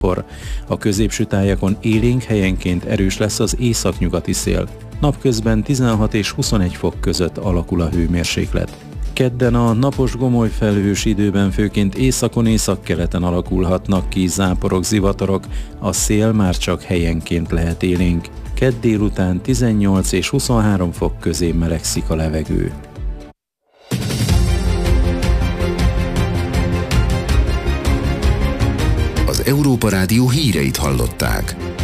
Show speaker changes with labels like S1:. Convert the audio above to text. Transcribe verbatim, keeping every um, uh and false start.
S1: A középső tájakon élénk, helyenként erős lesz az északnyugati szél. Napközben tizenhat és huszonegy fok között alakul a hőmérséklet. Kedden a napos gomoly felhős időben főként északon északkeleten alakulhatnak ki záporok, zivatarok, a szél már csak helyenként lehet élénk. Kedd délután tizennyolc és huszonhárom fok közé melegszik a levegő.
S2: Az Európa Rádió híreit hallották.